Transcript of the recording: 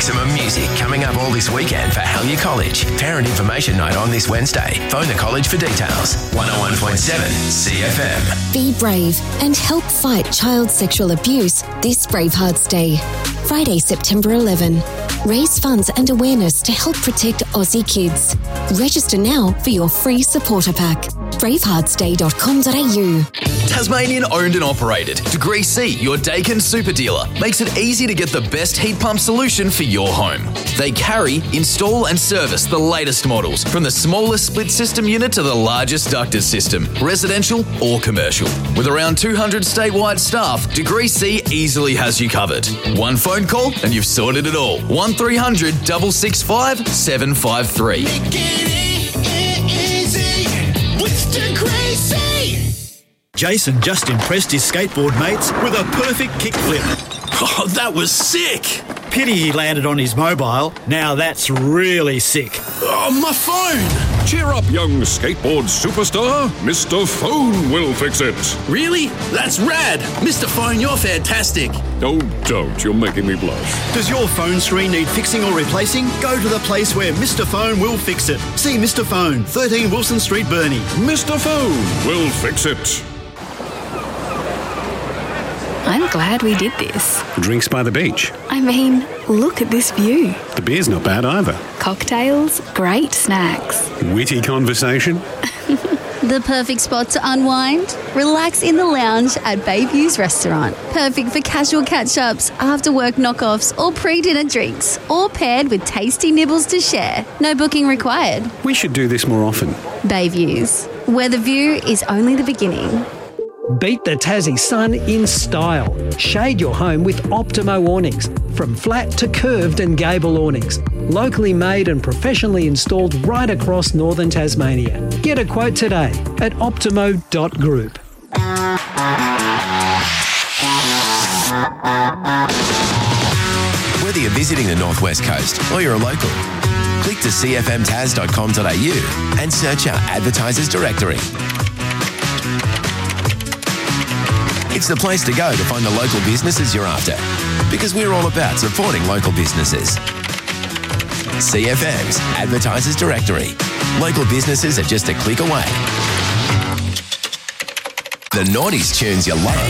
Maximum music coming up all this weekend for Hellyer College. Parent information night on this Wednesday. Phone the college for details. 101.7 CFM. Be brave and help fight child sexual abuse this Bravehearts Day. Friday, September 11. Raise funds and awareness to help protect Aussie kids. Register now for your free supporter pack. braveheartsday.com.au. Tasmanian owned and operated. Degree C, your Dakin super dealer, makes it easy to get the best heat pump solution for your home. They carry, install and service the latest models, from the smallest split system unit to the largest ducted system, residential or commercial. With around 200 statewide staff, Degree C easily has you covered. One phone call and you've sorted it all. 1300 665 753. Make it easy with Degree C. Jason just impressed his skateboard mates with a perfect kickflip. Oh, that was sick. Pity he landed on his mobile. Now that's really sick. Oh, my phone. Cheer up, young skateboard superstar. Mr. Phone will fix it. Really? That's rad. Mr. Phone, you're fantastic. Oh, don't. You're making me blush. Does your phone screen need fixing or replacing? Go to the place where Mr. Phone will fix it. See Mr. Phone, 13 Wilson Street, Burnie. Mr. Phone will fix it. I'm glad we did this. Drinks by the beach. I mean, look at this view. The beer's not bad either. Cocktails, great snacks. Witty conversation. The perfect spot to unwind? Relax in the lounge at Bayview's restaurant. Perfect for casual catch-ups, after-work knockoffs or pre-dinner drinks, all paired with tasty nibbles to share. No booking required. We should do this more often. Bayview's, where the view is only the beginning. Beat the Tassie sun in style. Shade your home with Optimo awnings. From flat to curved and gable awnings. Locally made and professionally installed right across northern Tasmania. Get a quote today at optimo.group. Whether you're visiting the Northwest Coast or you're a local, click to cfmtas.com.au and search our advertisers directory. It's the place to go to find the local businesses you're after, because we're all about supporting local businesses. CFM's Advertisers Directory. Local businesses are just a click away. The Naughties tunes you love